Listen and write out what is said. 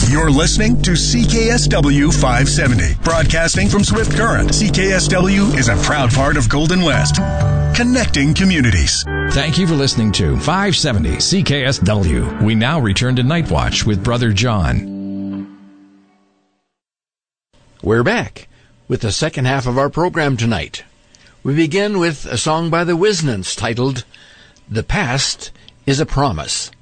You're listening to CKSW 570, broadcasting from Swift Current. CKSW is a proud part of Golden West, connecting communities. Thank you for listening to 570 CKSW. We now return to Night Watch with Brother John. We're back with the second half of our program tonight. We begin with a song by the Wisnants titled, "The Past is a Promise."